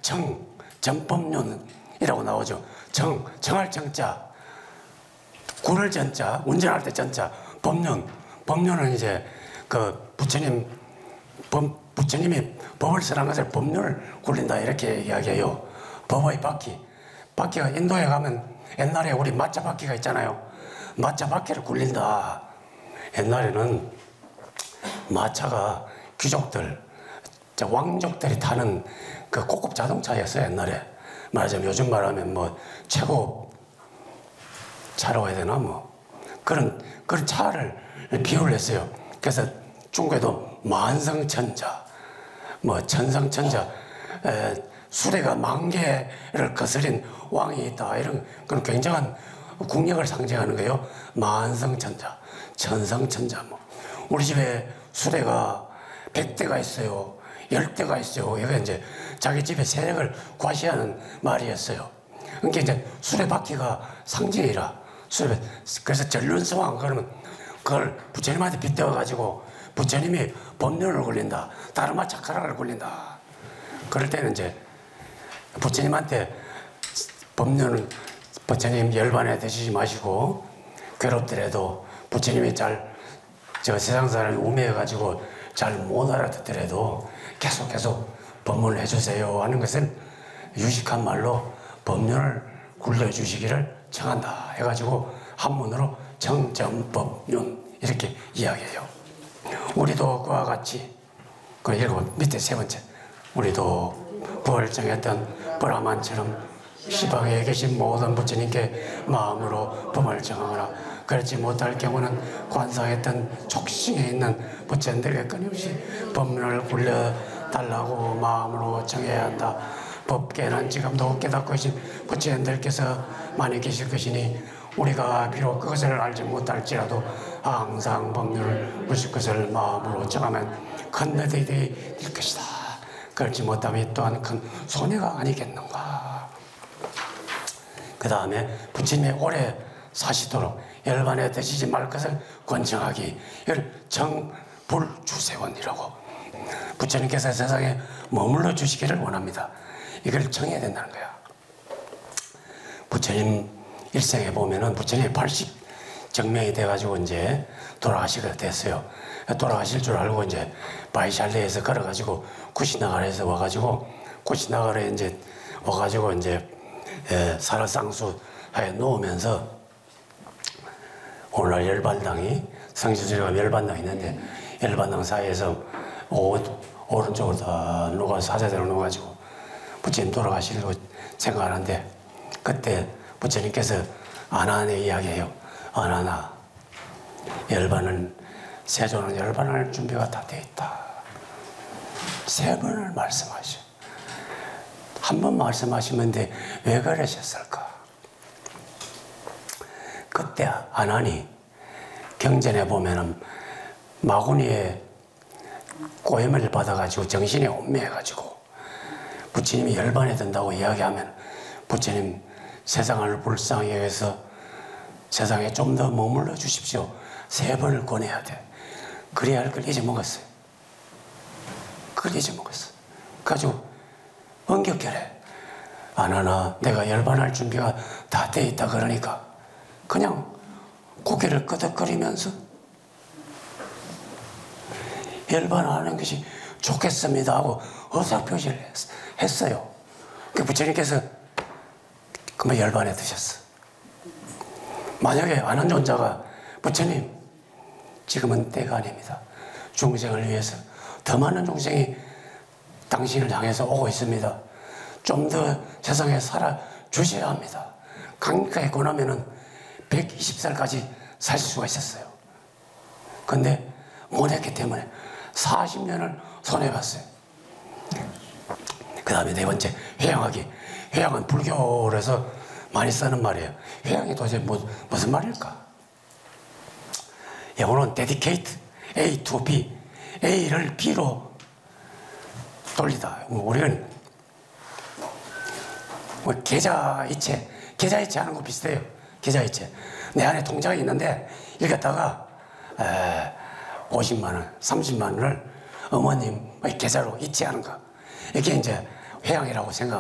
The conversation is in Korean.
정법륜이라고 나오죠. 정할 정자, 군을 전자, 운전할 때 전자, 법륜은 이제 그 부처님이 법을 쓰는 것을 법륜을 굴린다 이렇게 이야기해요. 법의 바퀴가 인도에 가면 옛날에 우리 마차 바퀴가 있잖아요. 마차 바퀴를 굴린다. 옛날에는 마차가 귀족들, 왕족들이 타는 그 고급 자동차였어요. 옛날에 말하자면 요즘 말하면 뭐 최고 차라고 해야 되나 뭐 그런 차를 비유를 했어요. 그래서 중국에도 만성천자, 뭐 천성천자, 수레가 10,000개를 거스린 왕이 있다 이런 그런 굉장한 국력을 상징하는 거예요. 만성천자, 천성천자. 뭐 우리 집에 수레가 100대가 있어요. 10대가 있어요. 이거 이제 자기 집의 세력을 과시하는 말이었어요. 그러니까 이제 수레바퀴가 상징이라 그래서 전륜성왕 그러면 그걸 부처님한테 빗대어가지고 부처님이 법륜을 굴린다. 다르마 차카락을 굴린다. 그럴 때는 이제 부처님한테 법륜을 부처님 열반에 드시지 마시고 괴롭더라도 부처님이 세상 사람이 우매해가지고 잘 못 알아듣더라도 계속 법문을 해주세요 하는 것은 유식한 말로 법륜을 굴려주시기를 청한다 해가지고 한문으로 정점법륜 이렇게 이야기해요. 우리도 그와 같이 그 읽어본 밑에 세 번째 우리도 부활정했던 브라만처럼 시방에 계신 모든 부처님께 마음으로 법을 정하거나 그렇지 못할 경우는 관상했던 족싱에 있는 부처님들에게 끊임없이 법문을 굴려달라고 마음으로 정해야 한다. 법계는 지금도 깨닫고 계신 부처님들께서 많이 계실 것이니 우리가 비록 그것을 알지 못할지라도 항상 법륜을 굴실 것을 마음으로 정하면 큰 너희들이 될 것이다. 그렇지 못하면 또한 큰 손해가 아니겠는가. 그 다음에 부처님이 오래 사시도록 열반에 드시지 말 것을 권정하기, 이걸 정불주세원이라고 부처님께서 세상에 머물러 주시기를 원합니다. 이걸 정해야 된다는 거야. 부처님 일생에 보면은 부처님이 80정명이 돼가지고 이제 돌아가시게 됐어요. 돌아가실 줄 알고 이제 바이샬레에서 걸어가지고 쿠시나가라에서 와가지고 쿠시나가라에 이제 와가지고 이제 사라상수하에 놓으면서 오늘날 열반당이 성지수리가 열반당 있는데 열반당 사이에서 오른쪽으로 다 누가 사자대로 놓아가지고 부처님 돌아가시려고 생각하는데 그때 부처님께서 아나한테 이야기해요. 아나나 열반은 세조는 열반할 준비가 다 되어 있다. 3번을 말씀하셔. 한 번 말씀하시는데 왜 그러셨을까? 그때 아난이 경전에 보면은 마구니에 고염을 받아가지고 정신이 혼미해가지고 부처님이 열반에 든다고 이야기하면 부처님 세상을 불쌍히 여기서 세상에 좀 더 머물러 주십시오. 3번을 권해야 돼. 그래야 할 걸 잊어먹었어요. 그걸 잊어먹었어. 그래가지고 엄격결에 아나나 내가 열반할 준비가 다 돼 있다 그러니까 그냥 고개를 끄덕거리면서 열반하는 것이 좋겠습니다 하고 의사표시를 했어요. 그 부처님께서 그만 열반에 드셨어. 만약에 아는 존자가 부처님 지금은 때가 아닙니다. 중생을 위해서 더 많은 중생이 당신을 향해서 오고 있습니다. 좀 더 세상에 살아주셔야 합니다. 강가에 권하면은 120살까지 살 수가 있었어요. 근데 못했기 때문에 40년을 손해봤어요. 그 다음에 4번째 회양하기. 회양은 불교에서 많이 쓰는 말이에요. 회양이 도대체 무슨 말일까? 영어로는 dedicate, A to B. A를 B로 돌리다. 우리는 계좌이체 하는 거 비슷해요. 계좌이체. 내 안에 통장이 있는데 읽었다가 50만 원, 30만 원을 어머님의 계좌로 이체하는 거. 이게 이제 회양이라고 생각.